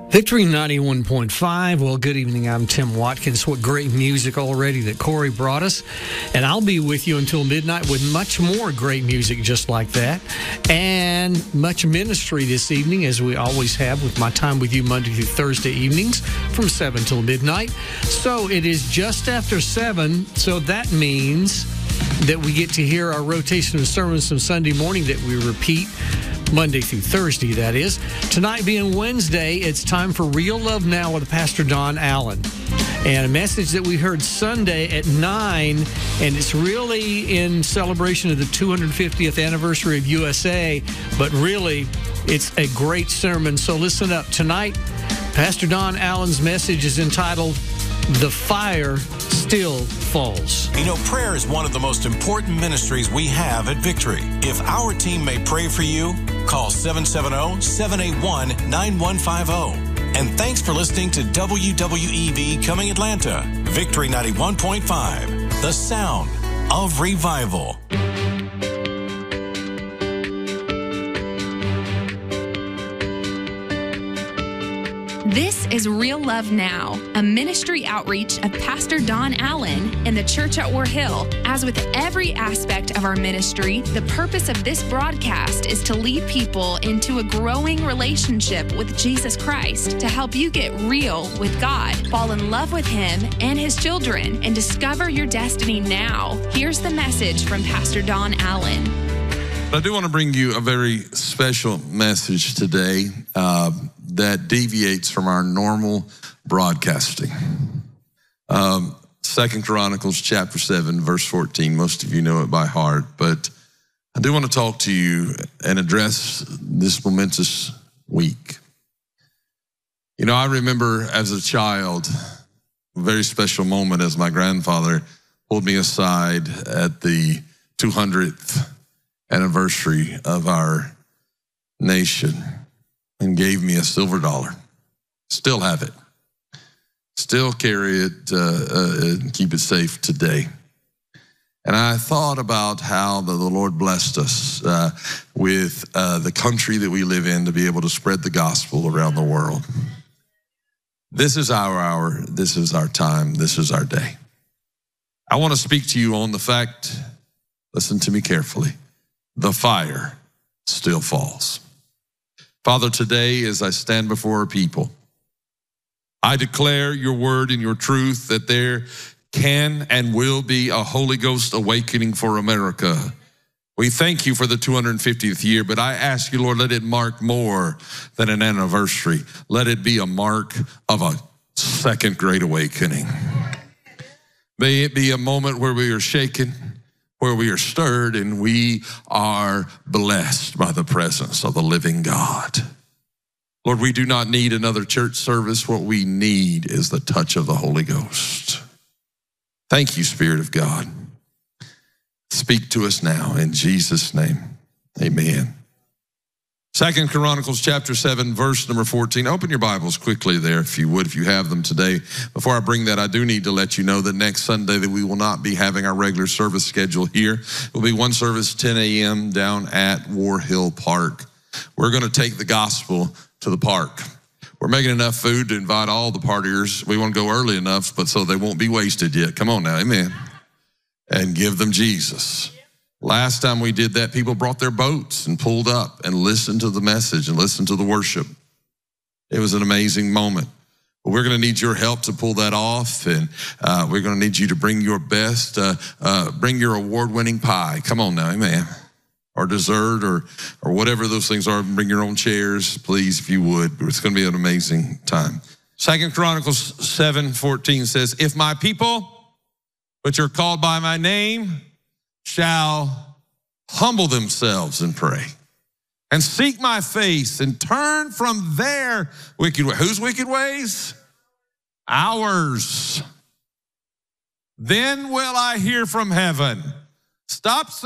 Victory 91.5. Well, good evening. I'm Tim Watkins. What great music already that Corey brought us. And I'll be with you until midnight with much more great music just like that. And much ministry this evening, as we always have with my time with you Monday through Thursday evenings from 7 till midnight. So it is just after 7. So that means that we get to hear our rotation of sermons from Sunday morning that we repeat Monday through Thursday, that is. Tonight being Wednesday, it's time for Real Love Now with Pastor Don Allen. And a message that we heard Sunday at 9, and it's really in celebration of the 250th anniversary of USA, but really, it's a great sermon. So listen up. Tonight, Pastor Don Allen's message is entitled, "The Fire Still Falls." You know, prayer is one of the most important ministries we have at Victory. If our team may pray for you, call 770-781-9150. And thanks for listening to WWEV Coming Atlanta, Victory 91.5, the sound of revival. This is Real Love Now, a ministry outreach of Pastor Don Allen in the church at War Hill. As with every aspect of our ministry, the purpose of this broadcast is to lead people into a growing relationship with Jesus Christ, to help you get real with God, fall in love with Him and His children, and discover your destiny now. Here's the message from Pastor Don Allen. I do want to bring you a very special message today that deviates from our normal broadcasting. 2 Chronicles chapter 7, verse 14. Most of you know it by heart, but I do want to talk to you and address this momentous week. You know, I remember as a child, a very special moment as my grandfather pulled me aside at the 200th anniversary of our nation and gave me a silver dollar. Still have it. Still carry it and keep it safe today. And I thought about how the Lord blessed us with the country that we live in to be able to spread the gospel around the world. This is our hour. This is our time. This is our day. I want to speak to you on the fact, listen to me carefully, the fire still falls. Father, today as I stand before our people, I declare your word and your truth that there can and will be a Holy Ghost awakening for America. We thank you for the 250th year, but I ask you, Lord, let it mark more than an anniversary. Let it be a mark of a second great awakening. May it be a moment where we are shaken, where we are stirred, and we are blessed by the presence of the living God. Lord, we do not need another church service. What we need is the touch of the Holy Ghost. Thank you, Spirit of God. Speak to us now in Jesus' name. Amen. 2 Chronicles chapter 7, verse number 14. Open your Bibles quickly there, if you would, if you have them today. Before I bring that, I do need to let you know that next Sunday that we will not be having our regular service schedule here. It will be one service, 10 a.m. down at War Hill Park. We're going to take the gospel to the park. We're making enough food to invite all the partiers. We want to go early enough, but so they won't be wasted yet. Come on now, amen. And give them Jesus. Last time we did that, people brought their boats and pulled up and listened to the message and listened to the worship. It was an amazing moment. But we're going to need your help to pull that off, and we're going to need you to bring your best, bring your award-winning pie. Come on now, amen. Or dessert or whatever those things are. Bring your own chairs, please, if you would. It's going to be an amazing time. 2 Chronicles 7:14 says, "If my people, which are called by my name, shall humble themselves and pray and seek my face and turn from their wicked ways." Whose wicked ways? Ours. "Then will I hear from heaven." Stop